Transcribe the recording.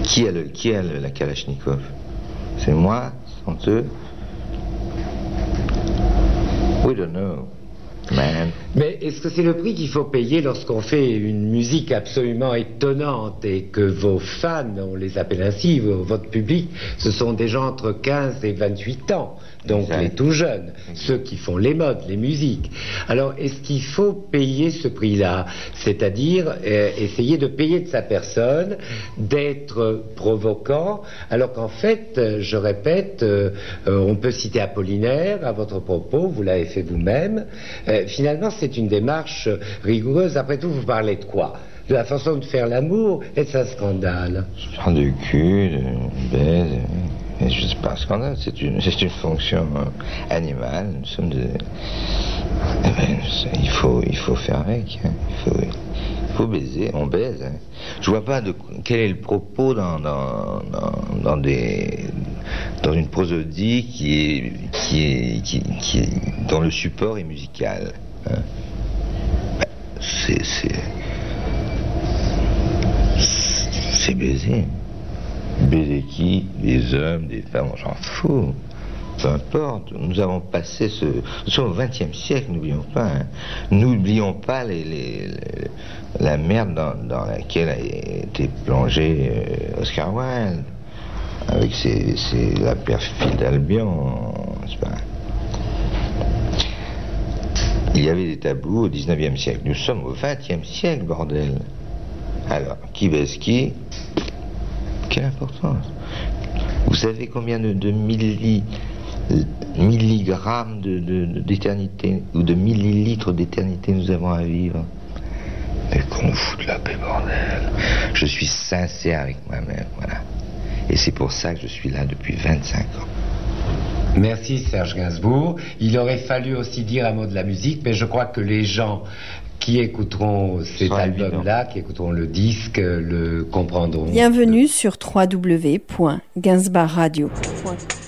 Qui a la Kalachnikov? C'est moi, sans eux? We don't know, man. Mais est-ce que c'est le prix qu'il faut payer lorsqu'on fait une musique absolument étonnante et que vos fans, on les appelle ainsi, votre public, ce sont des gens entre 15 et 28 ans, donc exact. Les tout jeunes, ceux qui font les modes, les musiques. Alors est-ce qu'il faut payer ce prix-là? C'est-à-dire essayer de payer de sa personne, d'être provocant, alors qu'en fait, je répète, on peut citer Apollinaire à votre propos, vous l'avez fait vous-même, finalement c'est une démarche rigoureuse. Après tout, vous parlez de quoi? De la façon de faire l'amour? Est-ce un scandale? Je parle de cul, de baise, mais je sais pas un scandale, c'est une fonction animale. Nous sommes il faut faire avec, hein. Il faut baiser, on baise. Hein. Je vois pas quel est le propos dans une prosodie qui est dont le support est musical. Hein. C'est baiser. Baiser qui? Des hommes, des femmes, on s'en fout. Peu importe, nous avons passé nous sommes au XXe siècle, n'oublions pas. Hein. N'oublions pas la merde dans laquelle a été plongé Oscar Wilde, avec la perfide d'Albion, n'est-ce pas? Il y avait des tabous au XIXe siècle. Nous sommes au XXe siècle, bordel. Alors, qui baise qui? Quelle importance? Vous savez combien de milligrammes d'éternité ou de millilitres d'éternité nous avons à vivre? Mais qu'on nous fout de la paix, bordel. Je suis sincère avec moi-même, voilà. Et c'est pour ça que je suis là depuis 25 ans. Merci Serge Gainsbourg. Il aurait fallu aussi dire un mot de la musique, mais je crois que les gens qui écouteront cet album-là, qui écouteront le disque, le comprendront. Bienvenue sur www.gainsbourgradio.com.